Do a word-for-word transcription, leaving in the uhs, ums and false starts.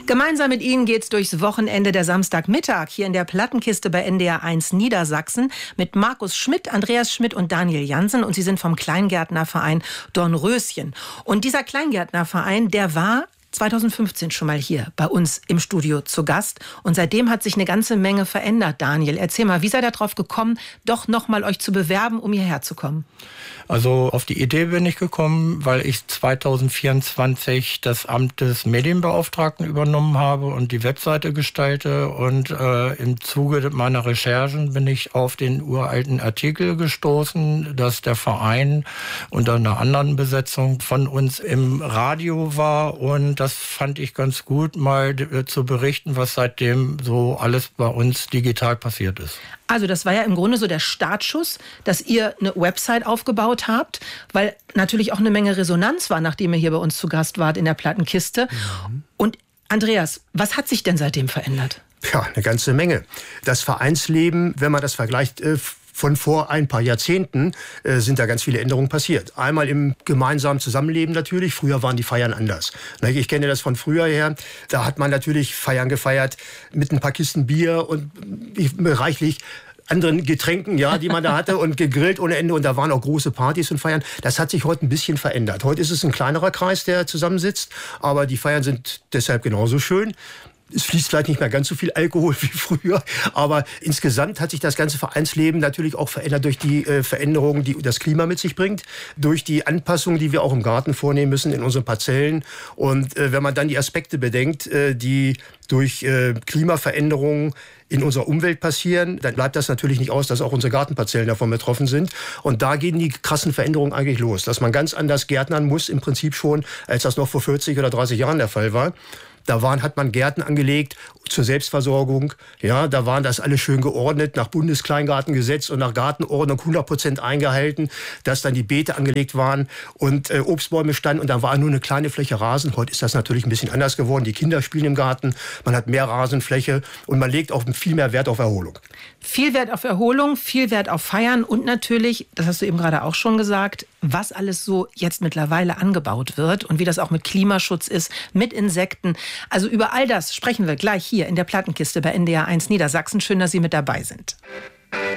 Gemeinsam mit Ihnen geht's durchs Wochenende der Samstagmittag hier in der Plattenkiste bei N D R eins Niedersachsen mit Markus Schmidt, Andreas Schmidt und Daniel Jansen. Und Sie sind vom Kleingärtnerverein Dornröschen. Und dieser Kleingärtnerverein, der war zweitausendfünfzehn schon mal hier bei uns im Studio zu Gast. Und seitdem hat sich eine ganze Menge verändert. Daniel, erzähl mal, wie seid ihr darauf gekommen, doch noch mal euch zu bewerben, um hierher zu kommen? Also auf die Idee bin ich gekommen, weil ich zweitausendvierundzwanzig das Amt des Medienbeauftragten übernommen habe und die Webseite gestalte. Und äh, im Zuge meiner Recherchen bin ich auf den uralten Artikel gestoßen, dass der Verein unter einer anderen Besetzung von uns im Radio war. Und das fand ich ganz gut, mal äh, zu berichten, was seitdem so alles bei uns digital passiert ist. Also das war ja im Grunde so der Startschuss, dass ihr eine Website aufgebaut habt, weil natürlich auch eine Menge Resonanz war, nachdem ihr hier bei uns zu Gast wart in der Plattenkiste. Mhm. Und Andreas, was hat sich denn seitdem verändert? Ja, eine ganze Menge. Das Vereinsleben, wenn man das vergleicht, äh, von vor ein paar Jahrzehnten äh, sind da ganz viele Änderungen passiert. Einmal im gemeinsamen Zusammenleben natürlich. Früher waren die Feiern anders. Ich kenne das von früher her. Da hat man natürlich Feiern gefeiert mit ein paar Kisten Bier und reichlich anderen Getränken, ja, die man da hatte und gegrillt ohne Ende. Und da waren auch große Partys und Feiern. Das hat sich heute ein bisschen verändert. Heute ist es ein kleinerer Kreis, der zusammensitzt. Aber die Feiern sind deshalb genauso schön. Es fließt vielleicht nicht mehr ganz so viel Alkohol wie früher, aber insgesamt hat sich das ganze Vereinsleben natürlich auch verändert durch die äh, Veränderungen, die das Klima mit sich bringt, durch die Anpassungen, die wir auch im Garten vornehmen müssen in unseren Parzellen. Und äh, wenn man dann die Aspekte bedenkt, äh, die durch äh, Klimaveränderungen in unserer Umwelt passieren, dann bleibt das natürlich nicht aus, dass auch unsere Gartenparzellen davon betroffen sind. Und da gehen die krassen Veränderungen eigentlich los, dass man ganz anders gärtnern muss, im Prinzip schon, als das noch vor vierzig oder dreißig Jahren der Fall war. Da waren, hat man Gärten angelegt zur Selbstversorgung. Ja, da waren das alles schön geordnet, nach Bundeskleingartengesetz und nach Gartenordnung hundert Prozent eingehalten, dass dann die Beete angelegt waren und äh, Obstbäume standen und da war nur eine kleine Fläche Rasen. Heute ist das natürlich ein bisschen anders geworden. Die Kinder spielen im Garten, man hat mehr Rasenfläche und man legt auch viel mehr Wert auf Erholung. Viel Wert auf Erholung, viel Wert auf Feiern und natürlich, das hast du eben gerade auch schon gesagt, was alles so jetzt mittlerweile angebaut wird und wie das auch mit Klimaschutz ist, mit Insekten. Also über all das sprechen wir gleich hier in der Plattenkiste bei N D R eins Niedersachsen. Schön, dass Sie mit dabei sind.